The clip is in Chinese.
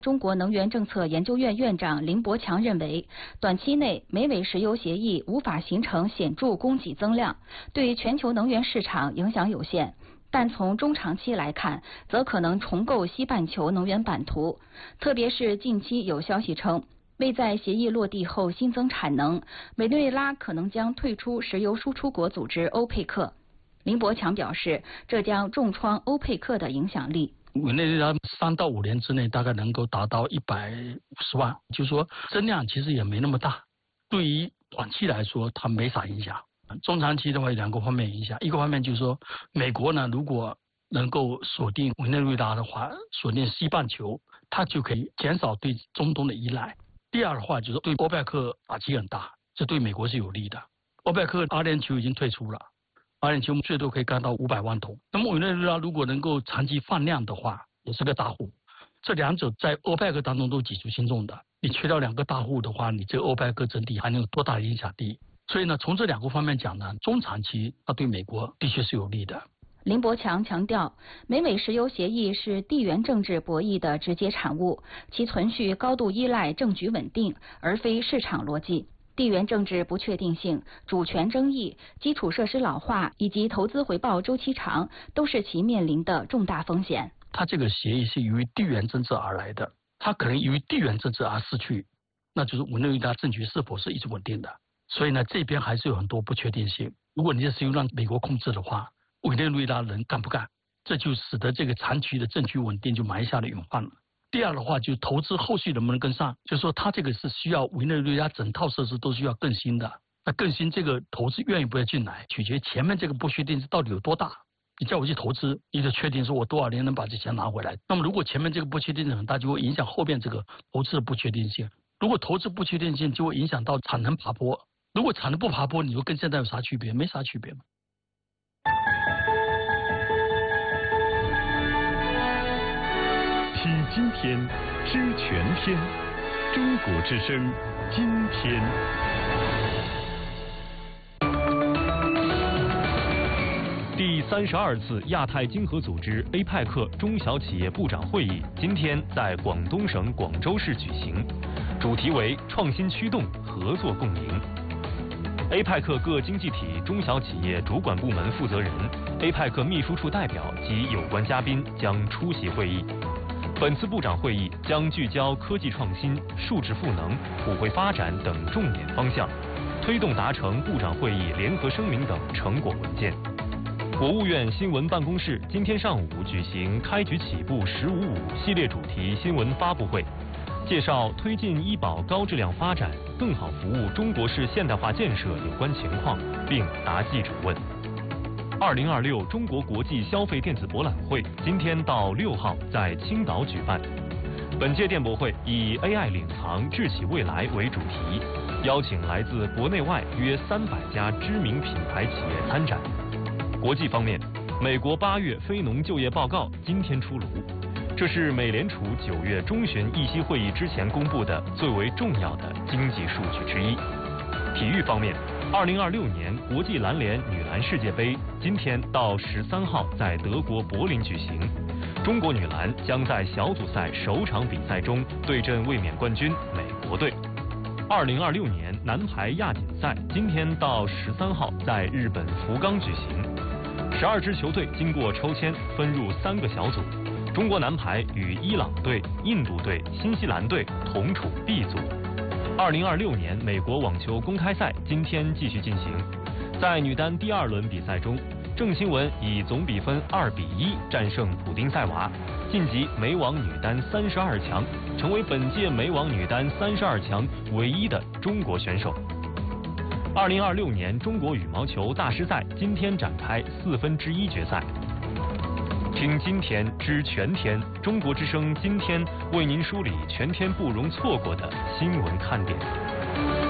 中国能源政策研究院院长林伯强认为，短期内美委石油协议无法形成显著供给增量，对全球能源市场影响有限。但从中长期来看，则可能重构西半球能源版图。特别是近期有消息称，未在协议落地后新增产能，委内瑞拉可能将退出石油输出国组织欧佩克。林伯强表示，这将重创欧佩克的影响力。 委内瑞拉3到5年之内大概能够达到150万，就是说增量其实也没那么大，对于短期来说它没啥影响。中长期的话有2个方面影响，一个方面就是说美国呢如果能够锁定委内瑞拉的话，锁定西半球，它就可以减少对中东的依赖。第二的话就是对欧佩克打击很大，这对美国是有利的。欧佩克阿联酋已经退出了，阿联酋最多可以干到500万桶。那么委内瑞拉如果能够长期放量的话，也是个大户。这2者在欧佩克当中都举足轻重的。你缺掉2个大户的话，你这个欧佩克整体还能有多大的影响力？所以呢，从这2个方面讲呢，中长期它对美国的确是有利的。 林伯强强调，美委石油协议是地缘政治博弈的直接产物，其存续高度依赖政局稳定，而非市场逻辑。地缘政治不确定性、主权争议、基础设施老化以及投资回报周期长，都是其面临的重大风险。 它这个协议是由于地缘政治而来的，它可能由于地缘政治而失去，那就是委内瑞拉政局是否是一直稳定的。所以呢，这边还是有很多不确定性。如果你这石油让美国控制的话，委内瑞拉人干不干？这就使得这个长期的政局稳定就埋下了隐患了。第二的话，就投资后续能不能跟上，就是说它这个是需要委内瑞拉整套设施都需要更新的。那更新这个投资愿意不愿意进来，取决前面这个不确定性到底有多大。你叫我去投资，你就确定说我多少年能把这钱拿回来。那么如果前面这个不确定性很大，就会影响后面这个投资的不确定性。如果投资不确定性，就会影响到产能爬坡。如果产能不爬坡，你说跟现在有啥区别？没啥区别嘛。 听今天，知全天，中国之声，今天。第32次亚太经合组织 APEC 中小企业部长会议今天在广东省广州市举行，主题为创新驱动，合作共赢。APEC 各经济体中小企业主管部门负责人、APEC 秘书处代表及有关嘉宾将出席会议。本次部长会议将聚焦科技创新、数字赋能、普惠发展等重点方向，推动达成部长会议联合声明等成果文件。国务院新闻办公室今天上午举行开局起步“15+5”系列主题新闻发布会，介绍推进医保高质量发展、更好服务中国式现代化建设有关情况，并答记者问。2026中国国际消费电子博览会今天到6号在青岛举办。本届电博会以 AI 领航智企未来为主题，邀请来自国内外约300家知名品牌企业参展。国际方面，美国8月非农就业报告今天出炉，这是美联储9月中旬议息会议之前公布的最为重要的经济数据之一。体育方面，2026年国际篮联女篮世界杯今天到13号在德国柏林举行，中国女篮将在小组赛首场比赛中对阵卫冕冠军美国队。2026年男排亚锦赛今天到13号在日本福冈举行，12支球队经过抽签分入3个小组，中国男排与伊朗队、印度队、新西兰队同处 B 组。2026年美国网球公开赛今天继续进行，在女单第2轮比赛中，郑钦文以总比分2-1战胜普丁塞娃，晋级美网女单32强，成为本届美网女单32强唯一的中国选手。2026年中国羽毛球大师赛今天展开1/4决赛。听今天知全天，中国之声今天为您梳理全天不容错过的新闻看点。